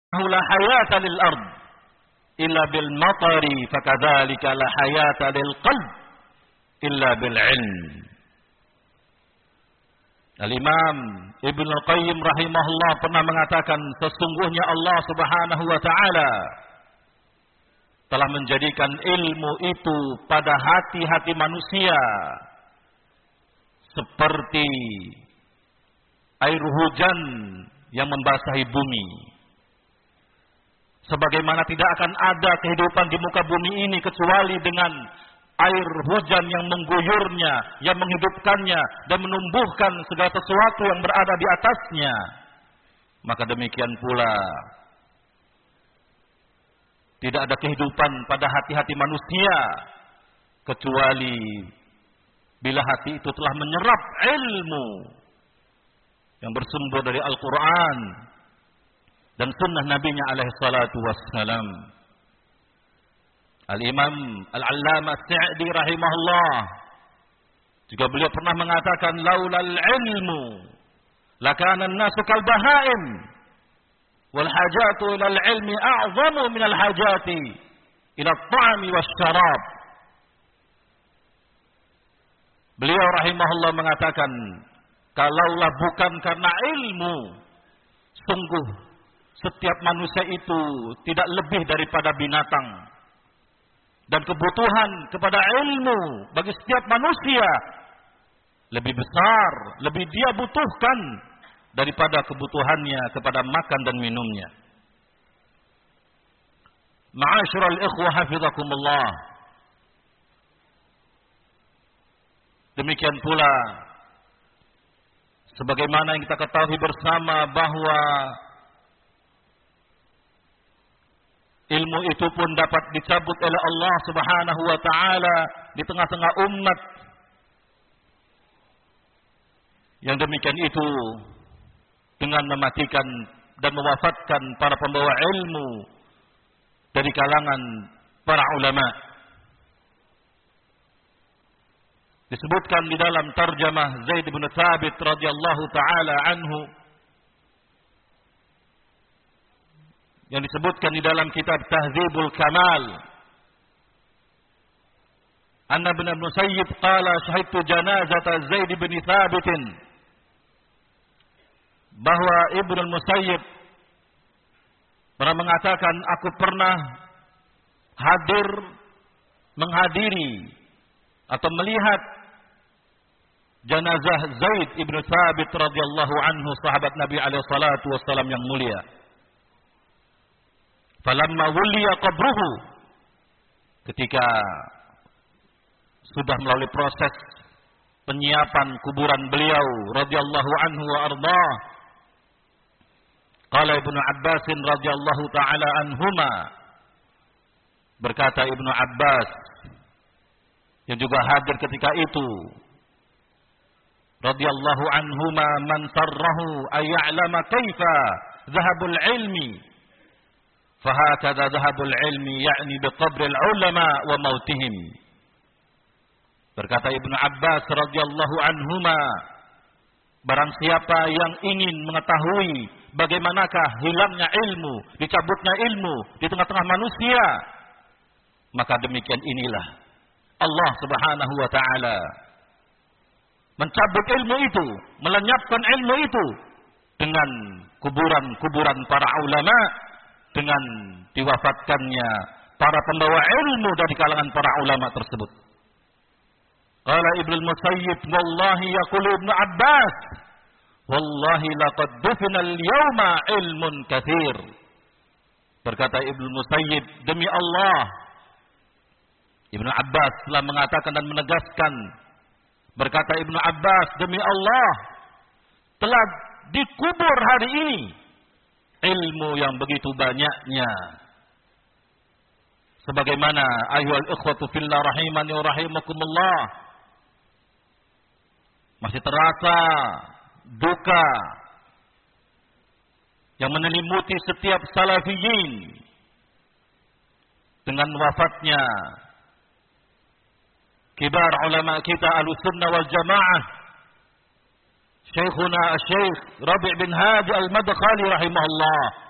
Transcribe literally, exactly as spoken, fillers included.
la hayata lil ard illa bil matari fakadzalika la hayata lil qalb illa bil ilm. Al-Imam Ibnu Qayyim rahimahullah pernah mengatakan, sesungguhnya Allah Subhanahu wa taala telah menjadikan ilmu itu pada hati-hati manusia seperti air hujan yang membasahi bumi. Sebagaimana tidak akan ada kehidupan di muka bumi ini kecuali dengan air hujan yang mengguyurnya, yang menghidupkannya dan menumbuhkan segala sesuatu yang berada di atasnya. Maka demikian pula tidak ada kehidupan pada hati-hati manusia kecuali bila hati itu telah menyerap ilmu yang bersumber dari Al-Quran dan sunnah Nabi-Nya alaihi salatu wassalam. Al-Imam Al-Allamah As-Sa'di rahimahullah juga beliau pernah mengatakan, laulal ilmu lakana an-nasu kal bahaim wal hajatu ilal ilmi a'zamu minal hajati ila at-ta'ami wasyarab. Beliau rahimahullah mengatakan, kalaulah bukan karena ilmu, sungguh setiap manusia itu tidak lebih daripada binatang. Dan kebutuhan kepada ilmu bagi setiap manusia lebih besar, lebih dia butuhkan daripada kebutuhannya kepada makan dan minumnya. Ma'asyiral ikhwah hafizakumullah. Demikian pula sebagaimana yang kita ketahui bersama bahwa ilmu itu pun dapat dicabut oleh Allah Subhanahu wa taala di tengah-tengah umat. Yang demikian itu dengan mematikan dan mewafatkan para pembawa ilmu dari kalangan para ulama. Disebutkan di dalam tarjamah Zaid bin Thabit radhiyallahu taala anhu, yang disebutkan di dalam kitab Tahdzibul Kamal, anna ibn Musayyib qala syahidtu janazata Zaid bin Thabit, bahwa Ibnu Musayyib pernah mengatakan, aku pernah hadir menghadiri atau melihat jenazah Zaid ibn Thabit radhiyallahu anhu, sahabat Nabi alaihi salatu wassalam yang mulia. Falamma wuliya qabruhu, ketika sudah melalui proses penyiapan kuburan beliau radhiyallahu anhu wa ardhah, qala Ibnu Abbas radhiyallahu taala anhuma, berkata Ibnu Abbas yang juga hadir ketika itu radhiyallahu anhuma, man sarrahu ay ya'lama kaifa dhahabul ilmi fahakadha dhahabul ilmi ya'ni biqabril ulama wa mautihim. Berkata Ibnu Abbas radhiyallahu anhuma, barang siapa yang ingin mengetahui bagaimanakah hilangnya ilmu, dicabutnya ilmu di tengah-tengah manusia, maka demikian inilah Allah Subhanahu wa taala mencabut ilmu itu, melenyapkan ilmu itu dengan kuburan-kuburan para ulama, dengan diwafatkannya para pembawa ilmu dari kalangan para ulama tersebut. Qala Ibnu Musayyib, wallahi yaqulu Ibnu Abbas, wallahi laqad dufina al-yawma ilmun katsir. Berkata Ibnu Musayyib, demi Allah, Ibnu Abbas telah mengatakan dan menegaskan, berkata Ibnu Abbas, demi Allah, telah dikubur hari ini ilmu yang begitu banyaknya. Sebagaimana ayyuhal ikhwatu fillah rahimani wa rahimakumullah, masih terasa duka yang menelimuti setiap salafiyin dengan wafatnya kibar ulama kita Ahlussunnah wal Jamaah, Syekhuna Syekh Rabi' bin Hadi Al-Madkhali rahimahullah,